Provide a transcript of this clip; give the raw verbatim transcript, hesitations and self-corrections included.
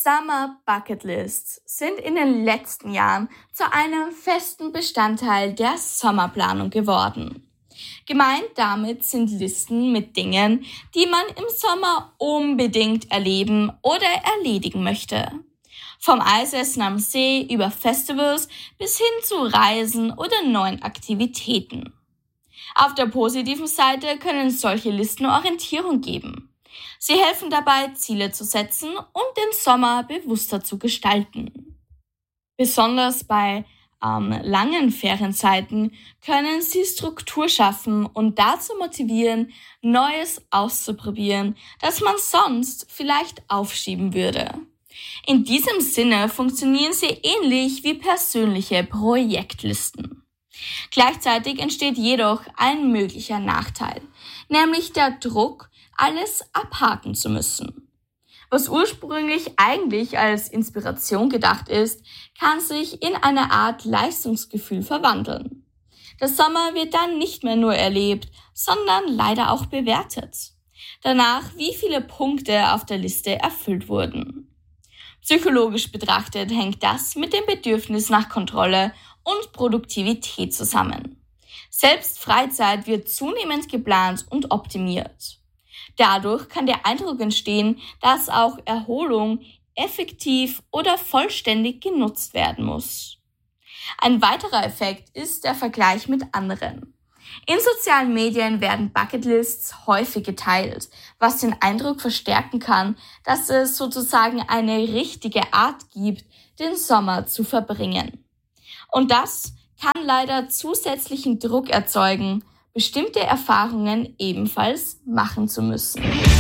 Summer Bucket Lists sind in den letzten Jahren zu einem festen Bestandteil der Sommerplanung geworden. Gemeint damit sind Listen mit Dingen, die man im Sommer unbedingt erleben oder erledigen möchte. Vom Eisessen am See über Festivals bis hin zu Reisen oder neuen Aktivitäten. Auf der positiven Seite können solche Listen Orientierung geben. Sie helfen dabei, Ziele zu setzen und den Sommer bewusster zu gestalten. Besonders bei ähm, langen Ferienzeiten können sie Struktur schaffen und dazu motivieren, Neues auszuprobieren, das man sonst vielleicht aufschieben würde. In diesem Sinne funktionieren sie ähnlich wie persönliche Projektlisten. Gleichzeitig entsteht jedoch ein möglicher Nachteil, nämlich der Druck, alles abhaken zu müssen. Was ursprünglich eigentlich als Inspiration gedacht ist, kann sich in eine Art Leistungsgefühl verwandeln. Der Sommer wird dann nicht mehr nur erlebt, sondern leider auch bewertet. Danach, wie viele Punkte auf der Liste erfüllt wurden. Psychologisch betrachtet hängt das mit dem Bedürfnis nach Kontrolle und Produktivität zusammen. Selbst Freizeit wird zunehmend geplant und optimiert. Dadurch kann der Eindruck entstehen, dass auch Erholung effektiv oder vollständig genutzt werden muss. Ein weiterer Effekt ist der Vergleich mit anderen. In sozialen Medien werden Bucketlists häufig geteilt, was den Eindruck verstärken kann, dass es sozusagen eine richtige Art gibt, den Sommer zu verbringen. Und das kann leider zusätzlichen Druck erzeugen, bestimmte Erfahrungen ebenfalls machen zu müssen.